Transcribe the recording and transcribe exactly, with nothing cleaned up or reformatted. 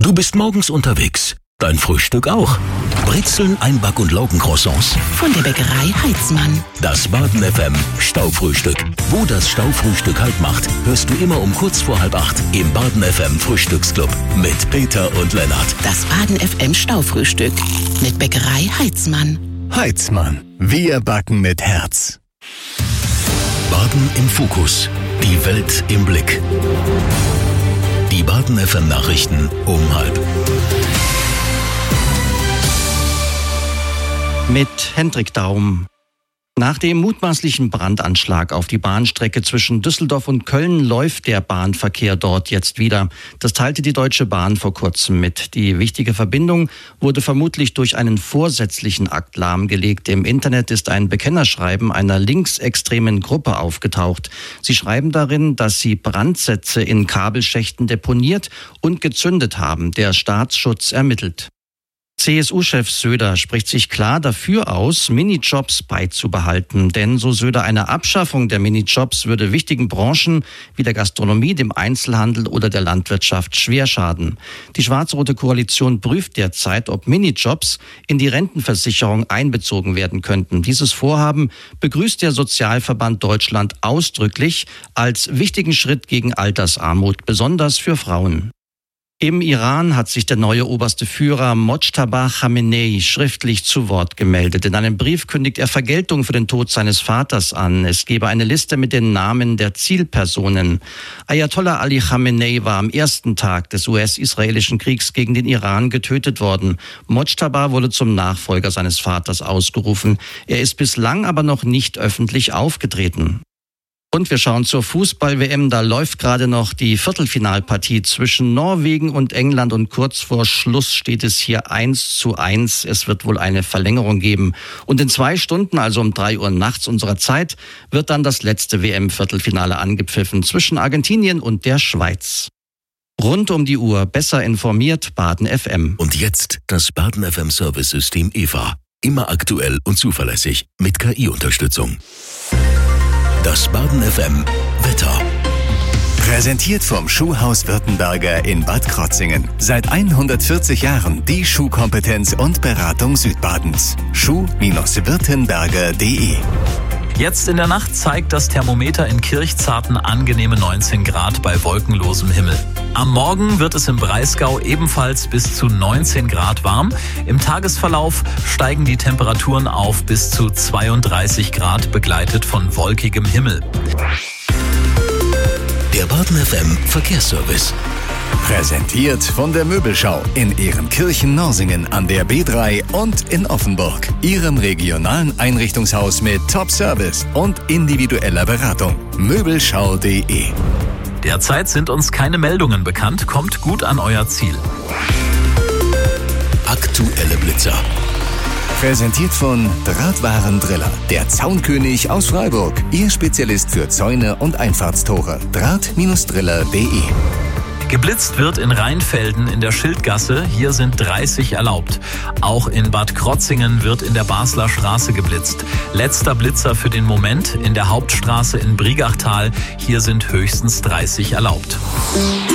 Du bist morgens unterwegs. Dein Frühstück auch. Brezeln, Einback- und Laugencroissants. Von der Bäckerei Heitzmann. Das Baden F M Staufrühstück. Wo das Staufrühstück Halt macht, hörst du immer um kurz vor halb acht im Baden F M Frühstücksclub mit Peter und Lennart. Das Baden F M Staufrühstück mit Bäckerei Heitzmann. Heitzmann. Wir backen mit Herz. Baden im Fokus. Die Welt im Blick. Die Baden F M Nachrichten um halb. Mit Hendrik Daum. Nach dem mutmaßlichen Brandanschlag auf die Bahnstrecke zwischen Düsseldorf und Köln läuft der Bahnverkehr dort jetzt wieder. Das teilte die Deutsche Bahn vor kurzem mit. Die wichtige Verbindung wurde vermutlich durch einen vorsätzlichen Akt lahmgelegt. Im Internet ist ein Bekennerschreiben einer linksextremen Gruppe aufgetaucht. Sie schreiben darin, dass sie Brandsätze in Kabelschächten deponiert und gezündet haben. Der Staatsschutz ermittelt. C S U-Chef Söder spricht sich klar dafür aus, Minijobs beizubehalten. Denn, so Söder, eine Abschaffung der Minijobs würde wichtigen Branchen wie der Gastronomie, dem Einzelhandel oder der Landwirtschaft schwer schaden. Die schwarz-rote Koalition prüft derzeit, ob Minijobs in die Rentenversicherung einbezogen werden könnten. Dieses Vorhaben begrüßt der Sozialverband Deutschland ausdrücklich als wichtigen Schritt gegen Altersarmut, besonders für Frauen. Im Iran hat sich der neue oberste Führer Mojtaba Khamenei schriftlich zu Wort gemeldet. In einem Brief kündigt er Vergeltung für den Tod seines Vaters an. Es gebe eine Liste mit den Namen der Zielpersonen. Ayatollah Ali Khamenei war am ersten Tag des U S-israelischen Kriegs gegen den Iran getötet worden. Mojtaba wurde zum Nachfolger seines Vaters ausgerufen. Er ist bislang aber noch nicht öffentlich aufgetreten. Und wir schauen zur Fußball-W M. Da läuft gerade noch die Viertelfinalpartie zwischen Norwegen und England und kurz vor Schluss steht es hier eins zu eins. Es wird wohl eine Verlängerung geben. Und in zwei Stunden, also um drei Uhr nachts unserer Zeit, wird dann das letzte W M-Viertelfinale angepfiffen zwischen Argentinien und der Schweiz. Rund um die Uhr besser informiert, Baden F M. Und jetzt das Baden F M Service-System E V A. Immer aktuell und zuverlässig mit K I-Unterstützung. Das Baden F M Wetter. Präsentiert vom Schuhhaus Württemberger in Bad Krotzingen. Seit hundertvierzig Jahren die Schuhkompetenz und Beratung Südbadens. schuh Württemberger punkt de. Jetzt in der Nacht zeigt das Thermometer in Kirchzarten angenehme neunzehn Grad bei wolkenlosem Himmel. Am Morgen wird es im Breisgau ebenfalls bis zu neunzehn Grad warm. Im Tagesverlauf steigen die Temperaturen auf bis zu zweiunddreißig Grad, begleitet von wolkigem Himmel. Der Baden F M Verkehrsservice. Präsentiert von der Möbelschau in Ehrenkirchen-Norsingen an der B drei und in Offenburg. Ihrem regionalen Einrichtungshaus mit Top-Service und individueller Beratung. Möbelschau punkt de. Derzeit sind uns keine Meldungen bekannt. Kommt gut an euer Ziel. Aktuelle Blitzer. Präsentiert von Drahtwarendriller, der Zaunkönig aus Freiburg. Ihr Spezialist für Zäune und Einfahrtstore. Draht Driller punkt de. Geblitzt wird in Rheinfelden in der Schildgasse. Hier sind dreißig erlaubt. Auch in Bad Krotzingen wird in der Basler Straße geblitzt. Letzter Blitzer für den Moment in der Hauptstraße in Briegachtal. Hier sind höchstens dreißig erlaubt.